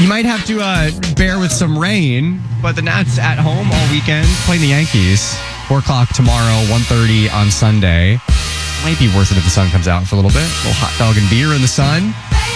You might have to bear with some rain, but the Nats at home all weekend playing the Yankees. 4 o'clock tomorrow, 1:30 on Sunday. Might be worth it if the sun comes out for a little bit. A little hot dog and beer in the sun.